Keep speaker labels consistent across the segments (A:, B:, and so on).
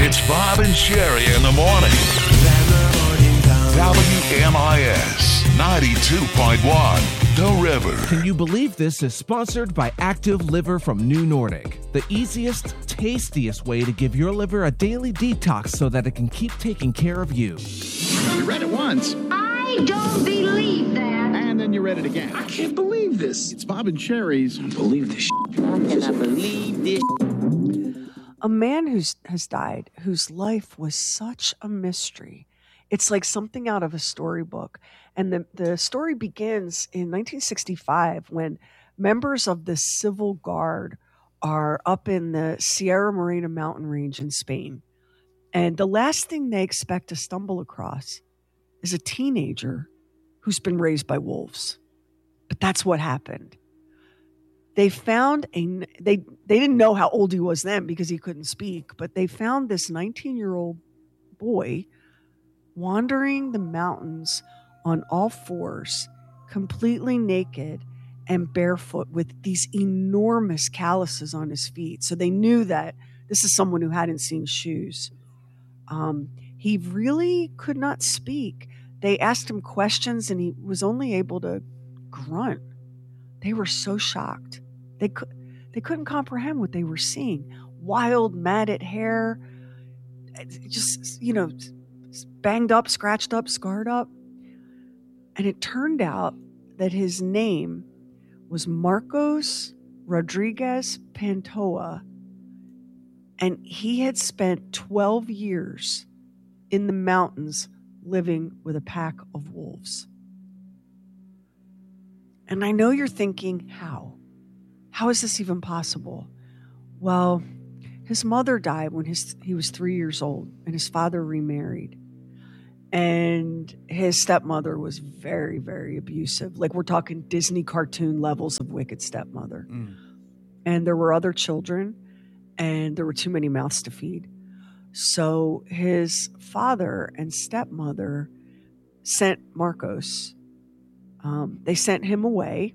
A: It's Bob and Sherry in the morning. WMIS 92.1, The River.
B: Can you believe this is sponsored by Active Liver from New Nordic? The easiest, tastiest way to give your liver a daily detox so that it can keep taking care of you.
C: You read it once.
D: I don't believe that.
C: And then you read it again.
E: I can't believe this.
C: It's Bob and Sherry's.
E: I don't believe this.
F: I cannot believe this.
G: A man has died whose life was such a mystery. It's like something out of a storybook. And the story begins in 1965 when members of the Civil Guard are up in the Sierra Morena mountain range in Spain. And the last thing they expect to stumble across is a teenager who's been raised by wolves. But that's what happened. They found they didn't know how old he was then because he couldn't speak, but they found this 19-year-old boy wandering the mountains on all fours, completely naked and barefoot with these enormous calluses on his feet. So they knew that this is someone who hadn't seen shoes. He really could not speak. They asked him questions and he was only able to grunt. They were so shocked. They couldn't comprehend what they were seeing. Wild, matted hair, just, banged up, scratched up, scarred up. And it turned out that his name was Marcos Rodriguez Pantoja. And he had spent 12 years in the mountains living with a pack of wolves. And I know you're thinking, how? How is this even possible? Well, his mother died when he was 3 years old, and his father remarried. And his stepmother was very, very abusive. Like, we're talking Disney cartoon levels of wicked stepmother. And there were other children, and there were too many mouths to feed. So his father and stepmother sent Marcos. They sent him away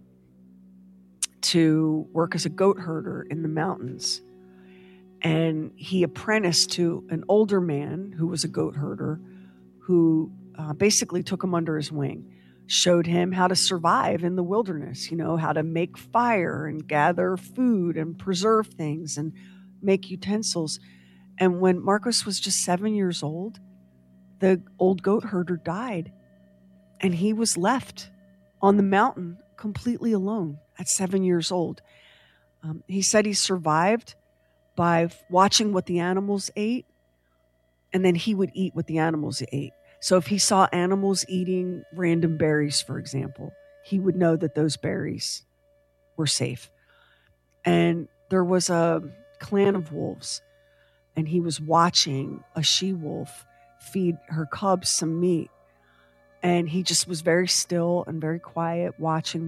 G: to work as a goat herder in the mountains. And he apprenticed to an older man who was a goat herder who basically took him under his wing, showed him how to survive in the wilderness, how to make fire and gather food and preserve things and make utensils. And when Marcos was just 7 years old, the old goat herder died. And he was left on the mountain completely alone at 7 years old. He said he survived by watching what the animals ate, and then he would eat what the animals ate. So if he saw animals eating random berries, for example, he would know that those berries were safe. And there was a clan of wolves, and he was watching a she-wolf feed her cubs some meat. And he just was very still and very quiet, watching.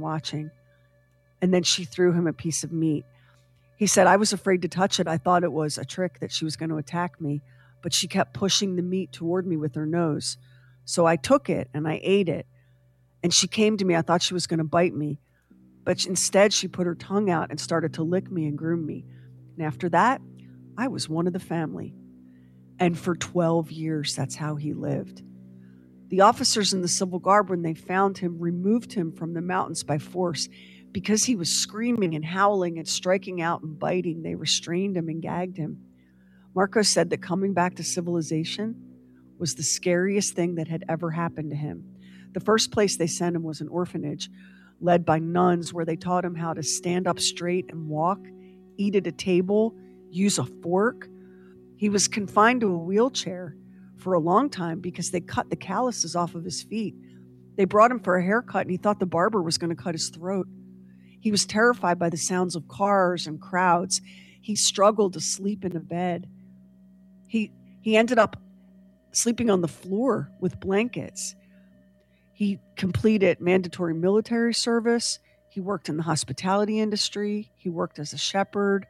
G: And then she threw him a piece of meat. He said, I was afraid to touch it. I thought it was a trick that she was going to attack me, but she kept pushing the meat toward me with her nose. So I took it and I ate it. And she came to me. I thought she was going to bite me, but instead she put her tongue out and started to lick me and groom me. And after that, I was one of the family. And for 12 years, that's how he lived. The officers in the Civil Guard, when they found him, removed him from the mountains by force because he was screaming and howling and striking out and biting. They restrained him and gagged him. Marcos said that coming back to civilization was the scariest thing that had ever happened to him. The first place they sent him was an orphanage led by nuns where they taught him how to stand up straight and walk, eat at a table, use a fork. He was confined to a wheelchair for a long time because they cut the calluses off of his feet. They brought him for a haircut and he thought the barber was going to cut his throat. He was terrified by the sounds of cars and crowds. He struggled to sleep in a bed. He ended up sleeping on the floor with blankets. He completed mandatory military service. He worked in the hospitality industry. He worked as a shepherd.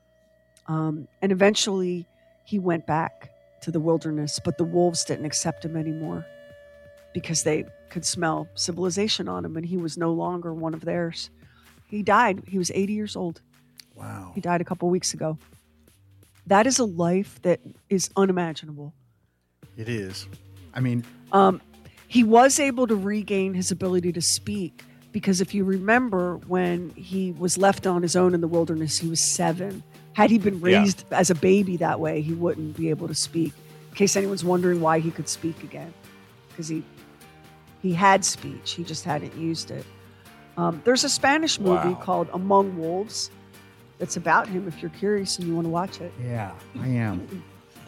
G: And eventually he went back to the wilderness, but the wolves didn't accept him anymore because they could smell civilization on him and he was no longer one of theirs. He died. He was 80 years old.
C: Wow.
G: He died a couple weeks ago. That is a life that is unimaginable.
H: It is. I mean,
G: he was able to regain his ability to speak because if you remember when he was left on his own in the wilderness, he was 7. Had he been raised as a baby that way, he wouldn't be able to speak. In case anyone's wondering why he could speak again, because he had speech, he just hadn't used it. There's a Spanish movie called Among Wolves that's about him if you're curious and you want to watch it.
H: Yeah, I am.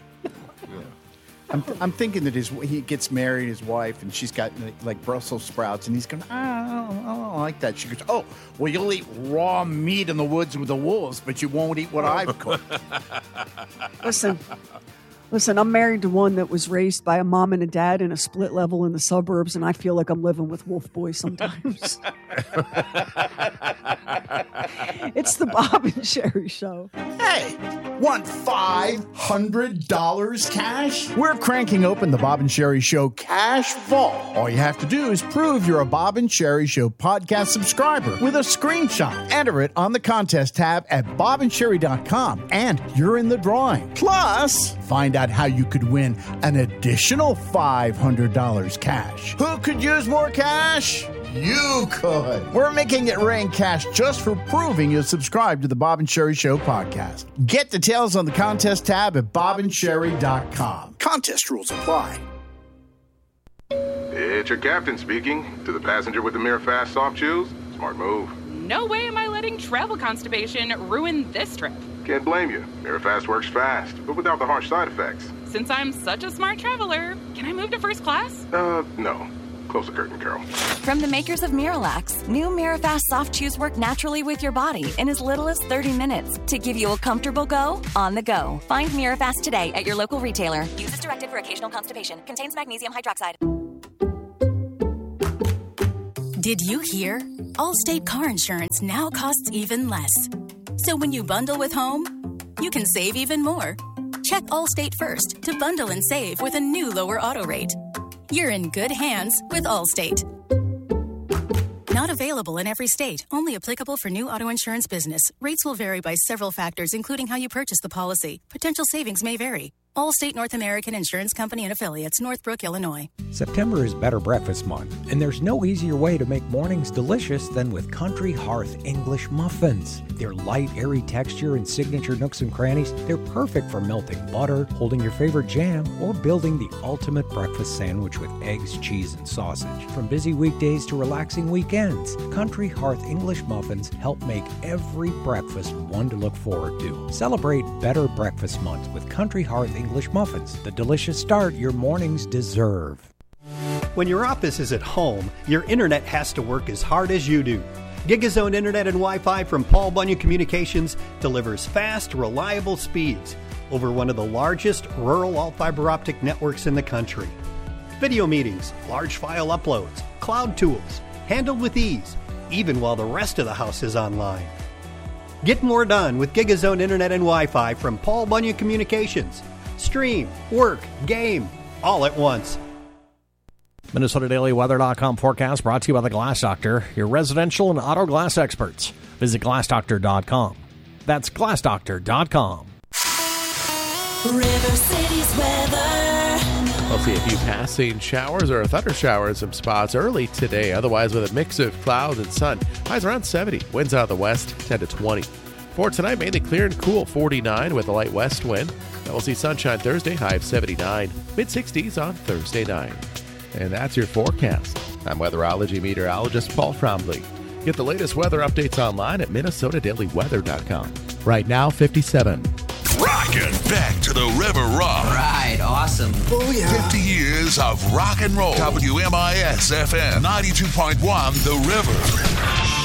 H: I'm thinking that he gets married, his wife, and she's got like Brussels sprouts, and he's going, I don't like that. She goes, oh, well, you'll eat raw meat in the woods with the wolves, but you won't eat what I've cooked.
G: Listen, I'm married to one that was raised by a mom and a dad in a split level in the suburbs, and I feel like I'm living with Wolf Boy sometimes. It's the Bob and Sherry Show.
H: Hey, want $500 cash? We're cranking open the Bob and Sherry Show Cash Vault. All you have to do is prove you're a Bob and Sherry Show podcast subscriber with a screenshot. Enter it on the contest tab at bobandsherry.com, and you're in the drawing. Plus, find out how you could win an additional $500 cash. Who could use more cash? You could. We're making it rain cash just for proving you subscribe to the Bob and Sherry Show podcast. Get details on the contest tab at bobandsherry.com. Contest rules apply.
I: It's your captain speaking. To the passenger with the Mirror Fast soft chews, smart move.
J: No way am I letting travel constipation ruin this trip.
I: Can't blame you. Mirror Fast works fast, but without the harsh side effects.
J: Since I'm such a smart traveler, can I move to first class?
I: No. Close the curtain, Carol.
K: From the makers of Miralax, new Mirafast soft chews work naturally with your body in as little as 30 minutes to give you a comfortable go on the go. Find Mirafast today at your local retailer. Use as directed for occasional constipation. Contains magnesium hydroxide.
L: Did you hear? Allstate car insurance now costs even less. So when you bundle with home, you can save even more. Check Allstate first to bundle and save with a new lower auto rate. You're in good hands with Allstate. Not available in every state. Only applicable for new auto insurance business. Rates will vary by several factors, including how you purchase the policy. Potential savings may vary. Allstate North American Insurance Company and Affiliates, Northbrook, Illinois.
M: September is Better Breakfast Month, and there's no easier way to make mornings delicious than with Country Hearth English muffins. Their light, airy texture and signature nooks and crannies, they're perfect for melting butter, holding your favorite jam, or building the ultimate breakfast sandwich with eggs, cheese, and sausage. From busy weekdays to relaxing weekends, Country Hearth English muffins help make every breakfast one to look forward to. Celebrate Better Breakfast Month with Country Hearth English muffins, the delicious start your mornings deserve.
N: When your office is at home, your internet has to work as hard as you do. GigaZone Internet and Wi-Fi from Paul Bunyan Communications delivers fast, reliable speeds over one of the largest rural all-fiber optic networks in the country. Video meetings, large file uploads, cloud tools, handled with ease, even while the rest of the house is online. Get more done with GigaZone Internet and Wi-Fi from Paul Bunyan Communications. Stream, work, game, all at once.
O: MinnesotaDailyWeather.com forecast brought to you by the Glass Doctor, your residential and auto glass experts. Visit GlassDoctor.com. That's GlassDoctor.com.
P: River City's weather.
Q: We'll see a few passing showers or a thunder shower in some spots early today. Otherwise, with a mix of clouds and sun. Highs around 70. Winds out of the west, 10 to 20. For tonight, mainly clear and cool, 49 with a light west wind. Then we'll see sunshine Thursday, high of 79. Mid-60s on Thursday night. And that's your forecast. I'm weatherology meteorologist Paul Trombley. Get the latest weather updates online at MinnesotaDailyWeather.com. Right now, 57.
A: Rockin' back to the River Rock.
F: Right, awesome.
A: Oh, yeah. 50 years of rock and roll. WMIS FM 92.1 The River.